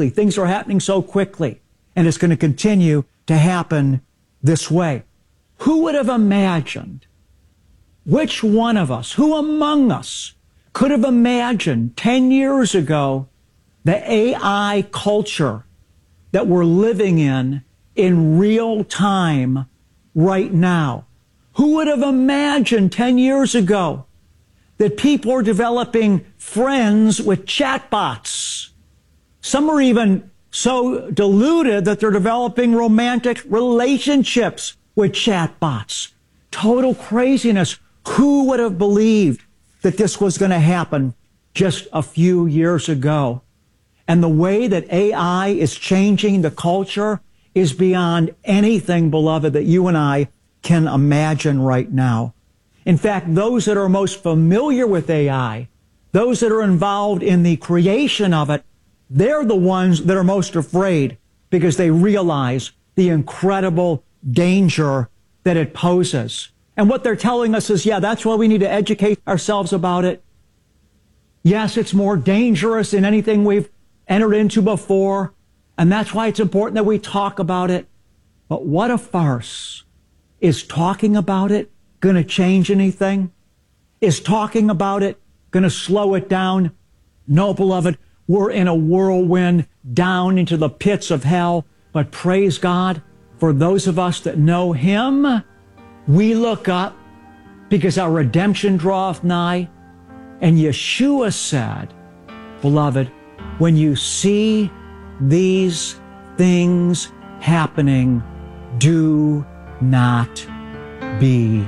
quickly. Things are happening so quickly. And it's going to continue to happen this way. Who would have imagined, which one of us, who among us could have imagined 10 years ago the AI culture that we're living in real time right now? Who would have imagined 10 years ago that people are developing friends with chatbots? Some are even so deluded that they're developing romantic relationships with chatbots. Total craziness. Who would have believed that this was going to happen just a few years ago? And the way that AI is changing the culture is beyond anything, beloved, that you and I can imagine right now. In fact, those that are most familiar with AI, those that are involved in the creation of it, they're the ones that are most afraid because they realize the incredible danger that it poses. And what they're telling us is, yeah, that's why we need to educate ourselves about it. Yes, it's more dangerous than anything we've entered into before, and that's why it's important that we talk about it. But what a farce. Is talking about it going to change anything? Is talking about it going to slow it down? No, beloved, we're in a whirlwind down into the pits of hell. But praise God, for those of us that know Him, we look up because our redemption draweth nigh. And Yeshua said, beloved, when you see these things happening, do not be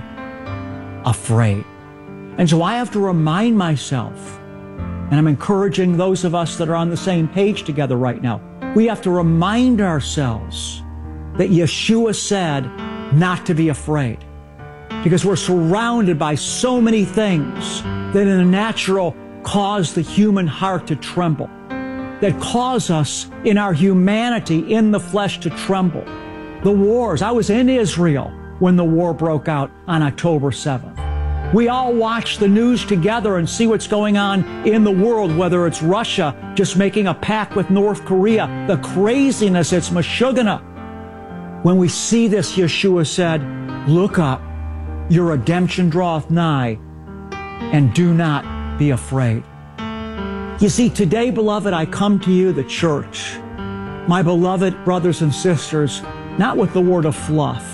afraid. And so I have to remind myself, and I'm encouraging those of us that are on the same page together right now, we have to remind ourselves that Yeshua said not to be afraid, because we're surrounded by so many things that in the natural cause the human heart to tremble, that cause us in our humanity in the flesh to tremble. The wars. I was in Israel when the war broke out on October 7th. We all watch the news together and see what's going on in the world, whether it's Russia just making a pact with North Korea, the craziness, it's Meshuggah. When we see this, Yeshua said, look up, your redemption draweth nigh, and do not be afraid. You see, today, beloved, I come to you, the church, my beloved brothers and sisters, not with the word of fluff,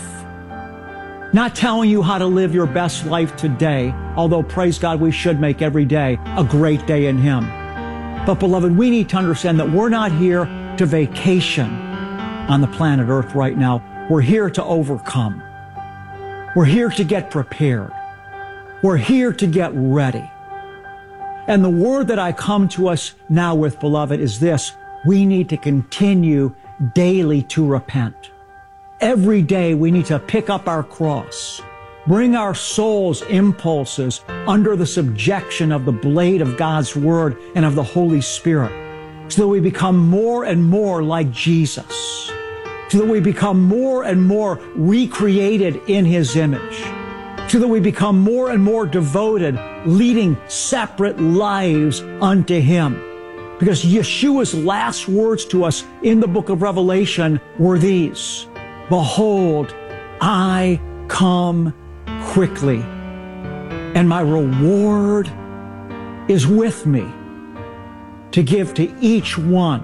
not telling you how to live your best life today, although, praise God, we should make every day a great day in Him. But, beloved, we need to understand that we're not here to vacation on the planet Earth right now. We're here to overcome. We're here to get prepared. We're here to get ready. And the word that I come to us now with, beloved, is this: we need to continue daily to repent. Every day we need to pick up our cross, bring our soul's impulses under the subjection of the blade of God's Word and of the Holy Spirit, so that we become more and more like Jesus, so that we become more and more recreated in His image, so that we become more and more devoted, leading separate lives unto Him. Because Yeshua's last words to us in the book of Revelation were these: behold, I come quickly, and my reward is with me to give to each one,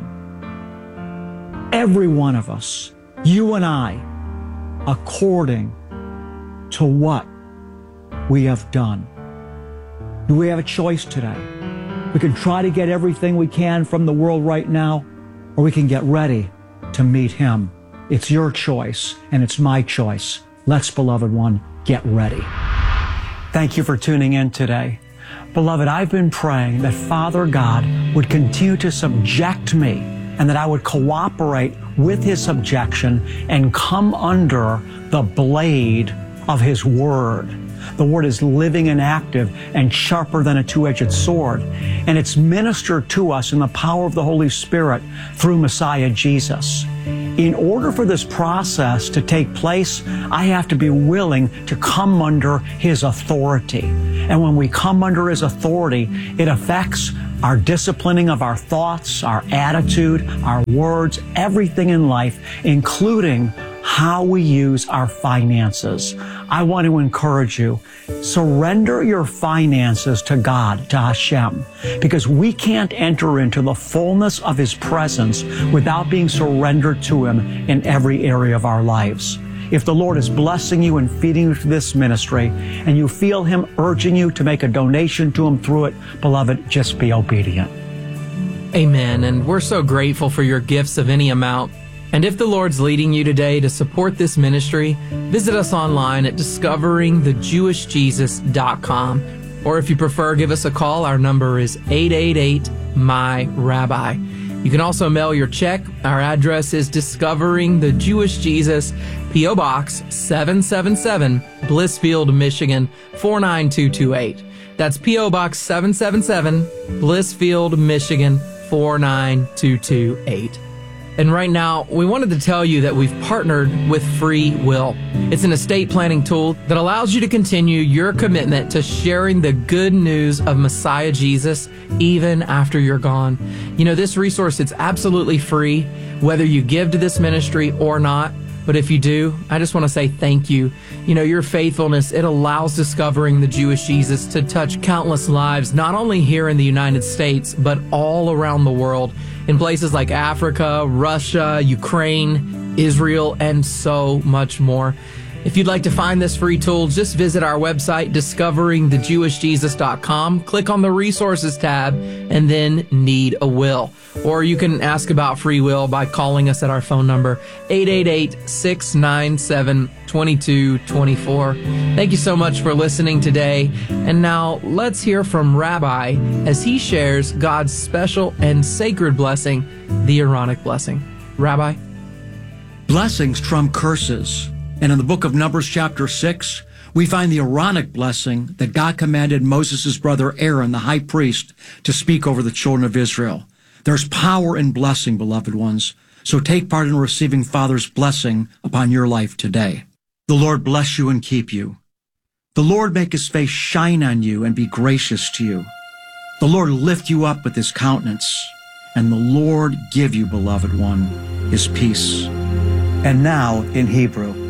every one of us, you and I, according to what we have done. Do we have a choice today? We can try to get everything we can from the world right now, or we can get ready to meet Him. It's your choice, and it's my choice. Let's, beloved one, get ready. Thank you for tuning in today. Beloved, I've been praying that Father God would continue to subject me, and that I would cooperate with His subjection and come under the blade of His Word. The Word is living and active and sharper than a two-edged sword. And it's ministered to us in the power of the Holy Spirit through Messiah Jesus. In order for this process to take place, I have to be willing to come under His authority. And when we come under His authority, it affects our disciplining of our thoughts, our attitude, our words, everything in life, including how we use our finances. I want to encourage you, surrender your finances to God, to Hashem, because we can't enter into the fullness of His presence without being surrendered to Him in every area of our lives. If the Lord is blessing you and feeding you through this ministry, and you feel Him urging you to make a donation to Him through it, beloved, just be obedient. Amen. And we're so grateful for your gifts of any amount. And if the Lord's leading you today to support this ministry, visit us online at discoveringthejewishjesus.com. Or if you prefer, give us a call. Our number is 888-MY-RABBI. You can also mail your check. Our address is Discovering the Jewish Jesus, P.O. Box 777, Blissfield, Michigan 49228. That's P.O. Box 777, Blissfield, Michigan 49228. And right now, we wanted to tell you that we've partnered with Free Will. It's an estate planning tool that allows you to continue your commitment to sharing the good news of Messiah Jesus even after you're gone. You know, this resource, it's absolutely free, whether you give to this ministry or not. But if you do, I just want to say thank you. You know, your faithfulness, it allows Discovering the Jewish Jesus to touch countless lives, not only here in the United States, but all around the world, in places like Africa, Russia, Ukraine, Israel, and so much more. If you'd like to find this free tool, just visit our website, discoveringthejewishjesus.com, click on the Resources tab, and then Need a Will. Or you can ask about Free Will by calling us at our phone number, 888-697-2224. Thank you so much for listening today. And now let's hear from Rabbi as he shares God's special and sacred blessing, the Aaronic blessing. Rabbi? Blessings trump curses. And in the book of Numbers chapter 6, we find the Aaronic blessing that God commanded Moses' brother Aaron, the high priest, to speak over the children of Israel. There's power in blessing, beloved ones. So take part in receiving Father's blessing upon your life today. The Lord bless you and keep you. The Lord make His face shine on you and be gracious to you. The Lord lift you up with His countenance. And the Lord give you, beloved one, His peace. And now in Hebrew.